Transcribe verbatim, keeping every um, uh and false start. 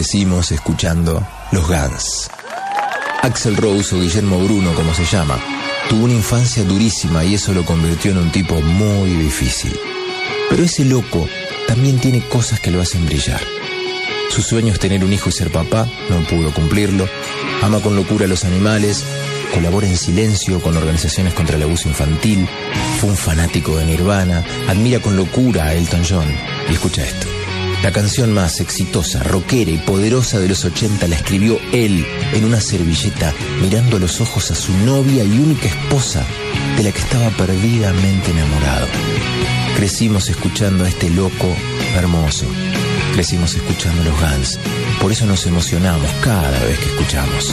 crecimos escuchando los Guns. Axl Rose, o Guillermo Bruno como se llama, tuvo una infancia durísima y eso lo convirtió en un tipo muy difícil. Pero ese loco también tiene cosas que lo hacen brillar. Su sueño es tener un hijo y ser papá, no pudo cumplirlo. Ama con locura a los animales, colabora en silencio con organizaciones contra el abuso infantil, fue un fanático de Nirvana, admira con locura a Elton John. Y escucha esto: la canción más exitosa, rockera y poderosa de los ochenta la escribió él en una servilleta, mirando a los ojos a su novia y única esposa, de la que estaba perdidamente enamorado. Crecimos escuchando a este loco hermoso. Crecimos escuchando los Guns. Por eso nos emocionamos cada vez que escuchamos